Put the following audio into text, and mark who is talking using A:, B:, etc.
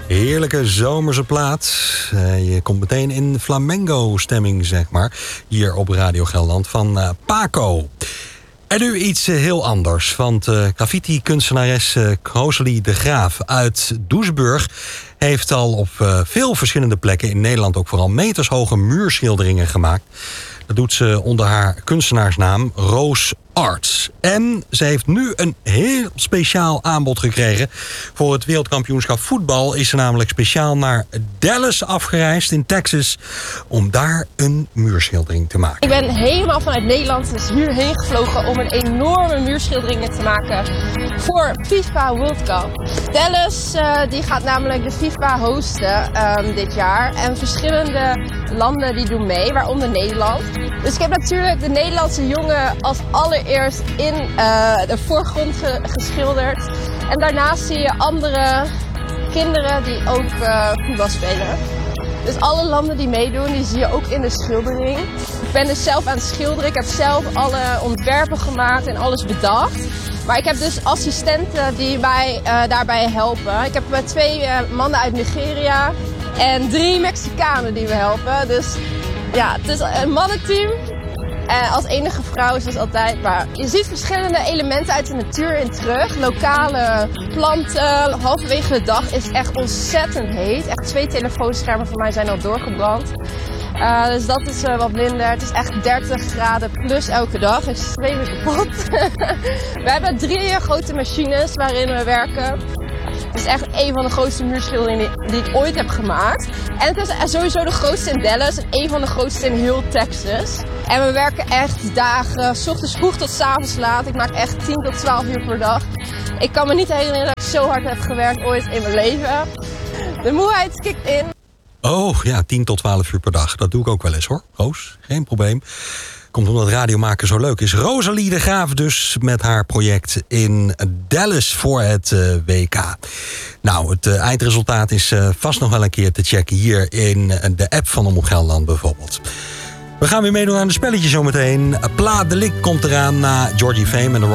A: Heerlijke zomerse plaat. Je komt meteen in flamengo-stemming, zeg maar. Hier op Radio Gelderland van Paco. En nu iets heel anders. Want graffiti-kunstenares Rosalie de Graaf uit Doesburg heeft al op veel verschillende plekken in Nederland ook vooral metershoge muurschilderingen gemaakt. Dat doet ze onder haar kunstenaarsnaam Roos Arts. En ze heeft nu een heel speciaal aanbod gekregen. Voor het wereldkampioenschap voetbal is ze namelijk speciaal naar Dallas afgereisd in Texas om daar een muurschildering te maken.
B: Ik ben helemaal vanuit Nederland dus hierheen gevlogen om een enorme muurschildering te maken voor FIFA World Cup. Dallas die gaat namelijk de FIFA hosten dit jaar. En verschillende landen die doen mee, waaronder Nederland. Dus ik heb natuurlijk de Nederlandse jongen als allereerst in de voorgrond geschilderd. En daarnaast zie je andere kinderen die ook voetbal spelen. Dus alle landen die meedoen, die zie je ook in de schildering. Ik ben dus zelf aan het schilderen. Ik heb zelf alle ontwerpen gemaakt en alles bedacht. Maar ik heb dus assistenten die mij daarbij helpen. Ik heb 2 mannen uit Nigeria en 3 Mexicanen die me helpen. Dus ja, het is een mannenteam. Als enige vrouw is dat altijd. Maar je ziet verschillende elementen uit de natuur in terug. Lokale planten. Halverwege de dag is het echt ontzettend heet. Echt 2 telefoonschermen van mij zijn al doorgebrand. Dus dat is wat minder. Het is echt 30 graden plus elke dag. Extreem kapot. We hebben 3 grote machines waarin we werken. Het is echt een van de grootste muurschilderingen die ik ooit heb gemaakt. En het is sowieso de grootste in Dallas en een van de grootste in heel Texas. En we werken echt dagen, 's ochtends vroeg tot 's avonds laat. Ik maak echt 10 tot 12 uur per dag. Ik kan me niet herinneren dat ik zo hard heb gewerkt ooit in mijn leven. De moeheid kikt in.
A: Oh ja, 10 tot 12 uur per dag. Dat doe ik ook wel eens hoor, Roos. Geen probleem. Komt omdat radiomaken zo leuk is. Rosalie de Graaf dus met haar project in Dallas voor het WK. Nou, het eindresultaat is vast nog wel een keer te checken hier in de app van Omroep Gelderland bijvoorbeeld. We gaan weer meedoen aan de spelletjes zometeen. Pla Delict komt eraan na Georgie Fame en de